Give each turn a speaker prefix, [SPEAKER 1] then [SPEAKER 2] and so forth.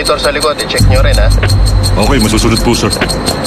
[SPEAKER 1] indicator sa likod, i-check nyo rin ha.
[SPEAKER 2] Okay, masusunod po, sir.